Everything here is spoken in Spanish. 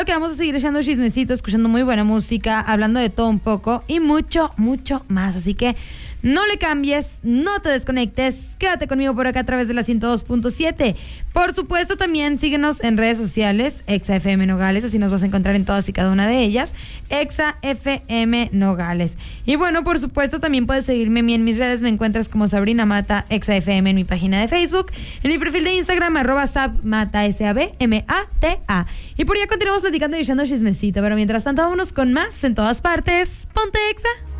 Que vamos a seguir echando chismecito, escuchando muy buena música, hablando de todo un poco y mucho, mucho más. Así que no le cambies, no te desconectes, quédate conmigo por acá a través de la 102.7. Por supuesto, también síguenos en redes sociales, Exa FM Nogales, así nos vas a encontrar en todas y cada una de ellas, Exa FM Nogales. Y bueno, por supuesto, también puedes seguirme a mí en mis redes, me encuentras como Sabrina Mata, Exa FM en mi página de Facebook, en mi perfil de Instagram, @sabmata, SABMATA. Y por allá continuamos platicando y echando chismecito, pero mientras tanto vámonos con más en todas partes. Ponte Exa.